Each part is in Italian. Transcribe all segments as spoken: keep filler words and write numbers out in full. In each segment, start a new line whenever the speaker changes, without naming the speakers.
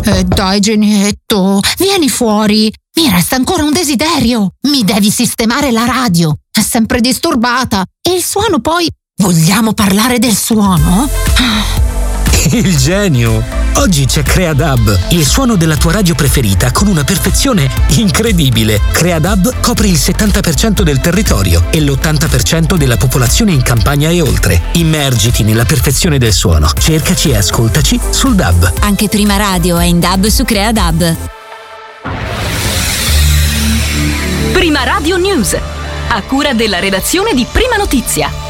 E dai, Genietto, vieni fuori. Mi resta ancora un desiderio. Mi devi sistemare la radio. È sempre disturbata. E il suono poi... Vogliamo parlare del suono?
Il genio! Oggi c'è Creadub, il suono della tua radio preferita con una perfezione incredibile. Creadub copre il settanta per cento del territorio e l'ottanta per cento della popolazione in campagna e oltre. Immergiti nella perfezione del suono. Cercaci e ascoltaci sul D A B.
Anche Prima Radio è in D A B su Creadub.
Prima Radio News, a cura della redazione di Prima Notizia.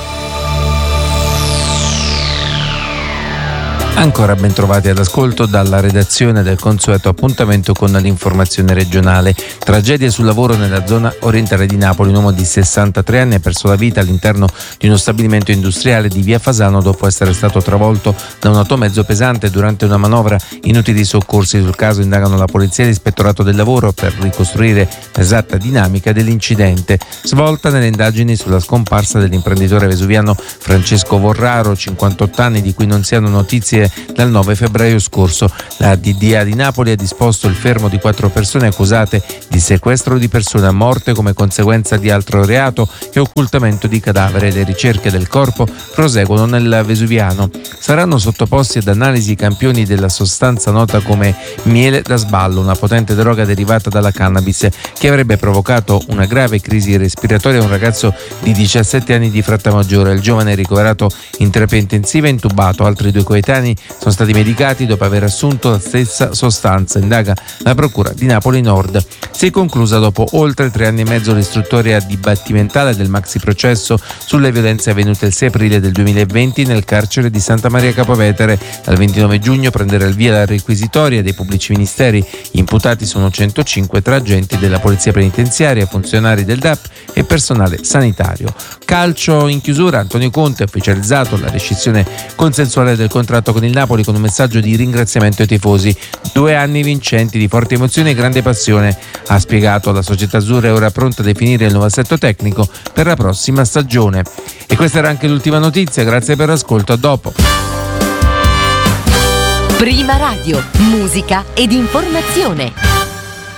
Ancora ben trovati all'ascolto dalla redazione del consueto appuntamento con l'informazione regionale. Tragedia sul lavoro nella zona orientale di Napoli. Un uomo di sessantatré anni ha perso la vita all'interno di uno stabilimento industriale di via Fasano dopo essere stato travolto da un automezzo pesante durante una manovra. Inutili soccorsi sul caso indagano la polizia e l'ispettorato del lavoro per ricostruire l'esatta dinamica dell'incidente. Svolta nelle indagini sulla scomparsa dell'imprenditore vesuviano Francesco Vorraro, cinquantotto anni, di cui non si hanno notizie dal nove febbraio scorso. La D D A di Napoli ha disposto il fermo di quattro persone accusate di sequestro di persona morte come conseguenza di altro reato e occultamento di cadavere. Le ricerche del corpo proseguono nel Vesuviano. Saranno sottoposti ad analisi i campioni della sostanza nota come miele da sballo, una potente droga derivata dalla cannabis che avrebbe provocato una grave crisi respiratoria a un ragazzo di diciassette anni di Frattamaggiore. Il giovane è ricoverato in terapia intensiva e intubato. Altri due coetanei sono stati medicati dopo aver assunto la stessa sostanza. Indaga la procura di Napoli Nord. Si è conclusa dopo oltre tre anni e mezzo l'istruttoria dibattimentale del maxi processo sulle violenze avvenute il sei aprile del duemilaventi nel carcere di Santa Maria Capovetere. Dal ventinove giugno prenderà il via la requisitoria dei pubblici ministeri. Gli imputati sono centocinque tra agenti della polizia penitenziaria, funzionari del D A P e personale sanitario. Calcio in chiusura. Antonio Conte ha ufficializzato la rescissione consensuale del contratto con il Napoli con un messaggio di ringraziamento ai tifosi. Due anni vincenti di forte emozione e grande passione. Ha spiegato: la società azzurra è ora pronta a definire il nuovo assetto tecnico per la prossima stagione. E questa era anche l'ultima notizia. Grazie per l'ascolto, a dopo.
Prima Radio, musica ed informazione.